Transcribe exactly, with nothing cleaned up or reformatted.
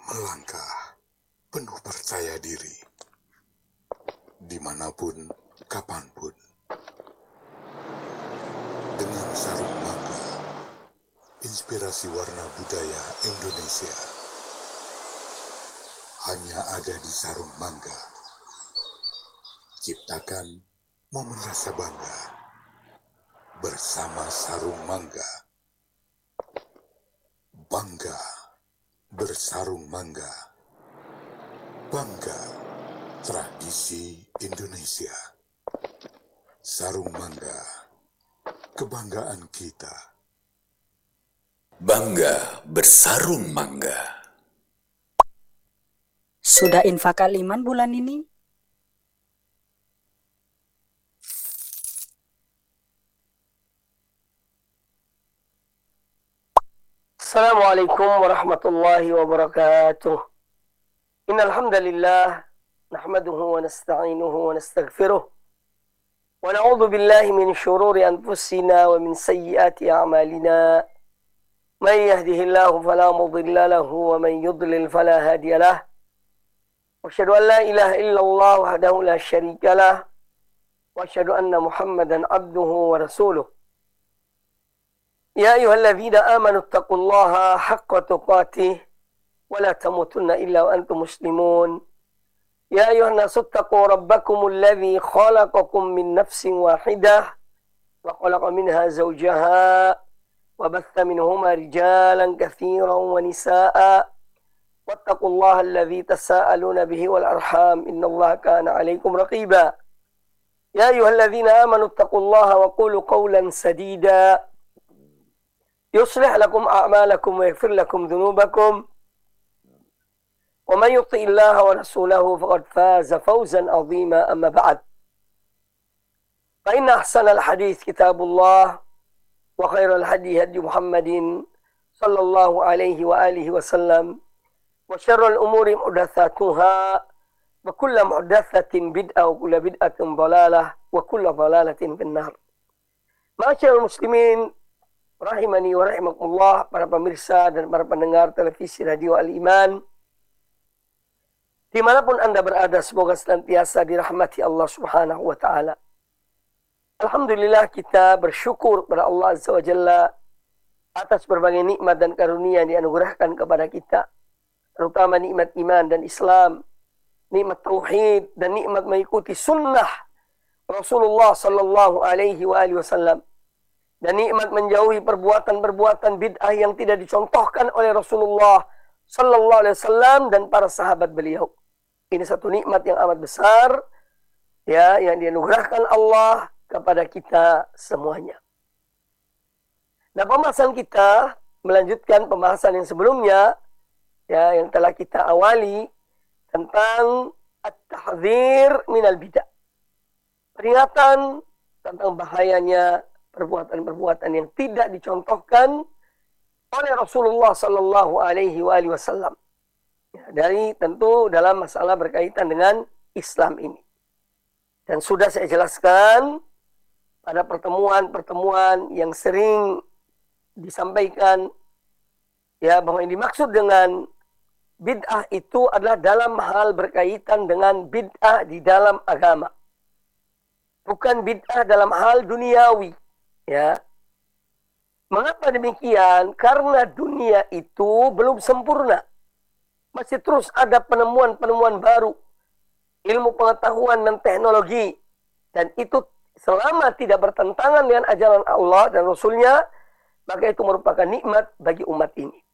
Melangkah penuh percaya diri, dimanapun, kapanpun. Dengan sarung mangga, inspirasi warna budaya Indonesia. Hanya ada di sarung mangga. Ciptakan momen rasa bangga bersama sarung mangga. Bangga bersarung mangga. Bangga tradisi Indonesia. Sarung mangga, kebanggaan kita. Bangga bersarung mangga. Sudah infak aliman bulan ini? Assalamualaikum warahmatullahi wabarakatuh. Innal hamdalillah nahmaduhu wa nasta'inuhu wa nastaghfiruh wa na'udzu billahi min shururi anfusina wa min sayyiati a'malina. May yahdihillahu fala mudilla lahu wa man yudlil fala hadiya lahu. Wa asyhadu an la ilaha illallah wahdahu la syarika lahu wa asyhadu anna Muhammadan abduhu wa rasuluh. يا أيها الذين آمنوا اتقوا الله حق تقاته ولا تموتن إلا وأنتم مسلمون. يا أيها الناس اتقوا ربكم الذي خلقكم من نفس واحدة وخلق منها زوجها وبث منهما رجالا كثيرا ونساء واتقوا الله الذي تساءلون به والأرحام إن الله كان عليكم رقيبا. يا أيها الذين آمنوا اتقوا الله وقولوا قولا سديدا يصلح لكم أعمالكم ويغفر لكم ذنوبكم ومن يطع الله ورسوله فقد فاز فوزا عظيما. أما بعد فإن أحسن الحديث كتاب الله وخير الهدي هدي محمد صلى الله عليه وآله وسلم وشر الأمور محدثاتها وكل محدثة بدعة وكل بدعة ضلالة وكل ضلالة في النار. معاشر المسلمين rahimani wa rahimakumullah, para pemirsa dan para pendengar televisi Radio Al-Iman dimanapun Anda berada, semoga senantiasa dirahmati Allah Subhanahu wa Ta'ala. Alhamdulillah, kita bersyukur kepada Allah Azza wa Jalla atas berbagai nikmat dan karunia yang dianugerahkan kepada kita, terutama nikmat iman dan Islam, nikmat tauhid dan nikmat mengikuti sunnah Rasulullah sallallahu alaihi wa alihi wasallam, dan nikmat menjauhi perbuatan-perbuatan bid'ah yang tidak dicontohkan oleh Rasulullah sallallahu alaihi wasallam dan para sahabat beliau. Ini satu nikmat yang amat besar, ya, yang dianugerahkan Allah kepada kita semuanya. Nah, pembahasan kita melanjutkan pembahasan yang sebelumnya, ya, yang telah kita awali tentang at-tahdzir minal bid'ah. Peringatan tentang bahayanya perbuatan-perbuatan yang tidak dicontohkan oleh Rasulullah sallallahu alaihi wasallam. Ya, dari tentu dalam masalah berkaitan dengan Islam ini. Dan sudah saya jelaskan pada pertemuan-pertemuan yang sering disampaikan, ya, bahwa yang dimaksud dengan bid'ah itu adalah dalam hal berkaitan dengan bid'ah di dalam agama. Bukan bid'ah dalam hal duniawi. Ya, mengapa demikian? Karena dunia itu belum sempurna, masih terus ada penemuan-penemuan baru, ilmu pengetahuan dan teknologi, dan itu selama tidak bertentangan dengan ajaran Allah dan Rasulnya, maka itu merupakan nikmat bagi umat ini.